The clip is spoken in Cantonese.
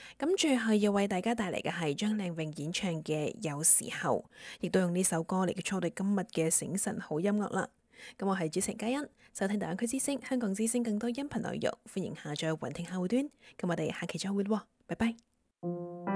咁最後要為大家帶嚟嘅係張靚穎演唱嘅《有時候》，亦都用呢首歌嚟結束我哋今日嘅醒神好音樂啦。咁我係主持人嘉欣，收聽大灣區之聲、香港之聲更多音頻內容，歡迎下載雲聽客戶端。咁我哋下期再會喎，拜拜。